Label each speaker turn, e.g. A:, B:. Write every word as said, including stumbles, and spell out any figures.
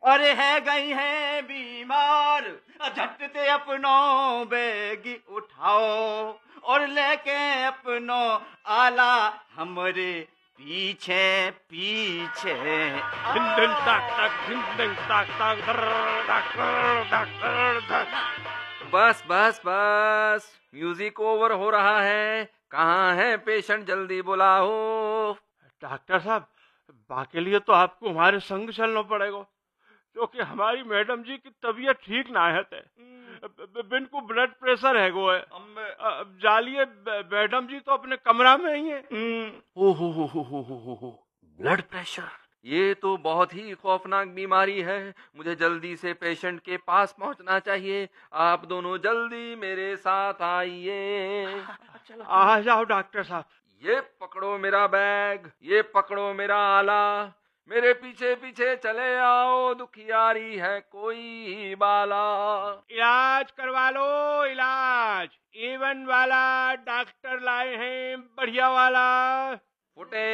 A: और है गई है बीमार, झटते अपनों बेगी उठाओ और लेके अपनो आला हमरे पीछे पीछे।
B: धिन धिन ताक ताक धिन धिन ताक ताक धर धक धक धक।
C: बस बस बस, म्यूजिक ओवर हो रहा है। कहाँ है पेशेंट, जल्दी बुलाओ।
B: डॉक्टर साहब, बाकी लिए तो आपको हमारे संग चलना पड़ेगा, क्योंकि हमारी मैडम जी की तबीयत ठीक ना है। बिन को ब्लड प्रेशर है गो है। अब जालिए, मैडम जी तो अपने कमरा में ही है।
C: ओ हो हो हो हो हो हो ब्लड प्रेशर, ये तो बहुत ही खौफनाक बीमारी है। मुझे जल्दी से पेशेंट के पास पहुंचना चाहिए। आप दोनों जल्दी मेरे साथ आइए।
B: आ जाओ डॉक्टर साहब।
C: ये पकड़ो मेरा बैग, ये पकड़ो मेरा आला, मेरे पीछे पीछे चले आओ, दुखियारी है कोई बाला।
B: इलाज करवा लो, इलाज। एवन वाला डॉक्टर लाए हैं, बढ़िया वाला।